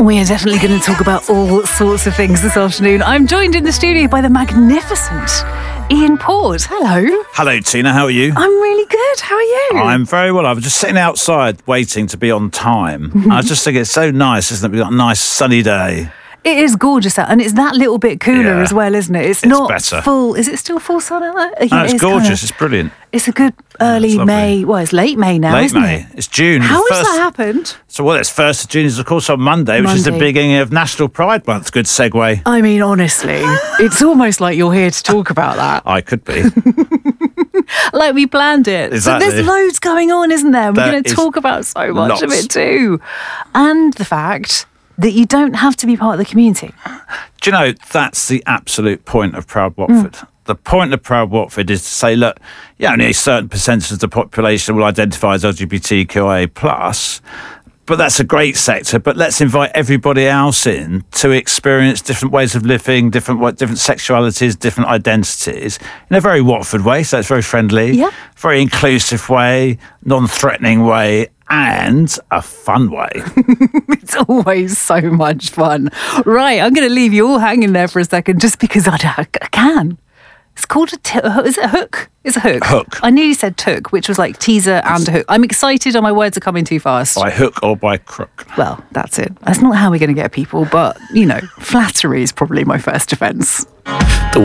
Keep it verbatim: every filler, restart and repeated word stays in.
We are definitely going to talk about all sorts of things this afternoon. I'm joined in the studio by the magnificent Ian Port. Hello. Hello, Tina. How are you? I'm really good. How are you? I'm very well. I was just sitting outside waiting to be on time. I was just thinking it's so nice, isn't it? We've got a nice sunny day. It is gorgeous out, and it's that little bit cooler Yeah. as well, isn't it? It's, It's not better. full. Is it still full sun out there? No, Yeah, it's it is gorgeous. kinda- It's brilliant. it's a good early it's lovely. May. Well, it's late May now, Late isn't May. it? It's June. How The has first- that happened? So, well, it's first of June is, of course, on Monday, which is the Monday. beginning of National Pride Month. Good segue. I mean, honestly, it's almost like you're here to talk about that. I could be. Like we planned it. Exactly. So there's loads going on, isn't there? We're There going to is talk about so much of lots. it too. And the fact that you don't have to be part of the community. Do you know, that's the absolute point of Proud Watford. Mm. The point of Proud Watford is to say, look, yeah, only a certain percentage of the population will identify as L G B T Q I A plus, but that's a great sector. But let's invite everybody else in to experience different ways of living, different wa- different sexualities, different identities in a very Watford way. So it's very friendly, Yeah. very inclusive way, non-threatening way, and a fun way. It's always so much fun. Right, I'm going to leave you all hanging there for a second just because I, I can. It's called a t- is it a hook? It's a hook. Hook. I nearly said took, which was like teaser and hook. I'm excited, or my words are coming too fast. By hook or by crook. Well, that's it. That's not how we're going to get people, but, you know, flattery is probably my first defence.